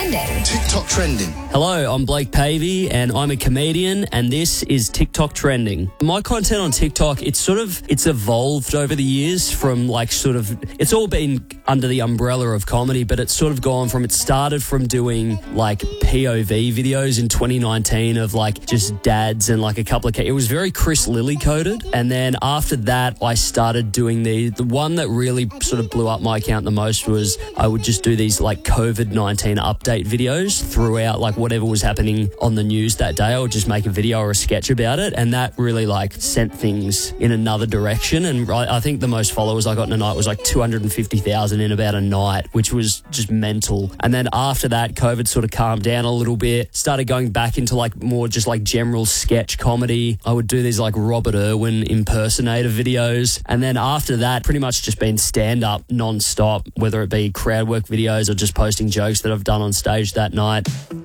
trending. TikTok trending. Hello, I'm Blake Pavey and I'm a comedian and this is TikTok Trending. My content on TikTok, it's evolved over the years from it's all been under the umbrella of comedy, but it's sort of it started from doing like POV videos in 2019 of like just dads and like a couple of it was very Chris Lilly coded. And then after that, I started doing the one that really sort of blew up my account the most was I would just do these like COVID-19 update videos throughout like whatever was happening on the news that day. I would just make a video or a sketch about it, and that really like sent things in another direction. And I think the most followers I got in a night was like 250,000 in about a night, which was just mental. And then after that, COVID sort of calmed down a little bit, started going back into like more just like general sketch comedy. I would do these like Robert Irwin impersonator videos. And then after that, pretty much just been stand-up non-stop, whether it be crowd work videos or just posting jokes that I've done on stage that night.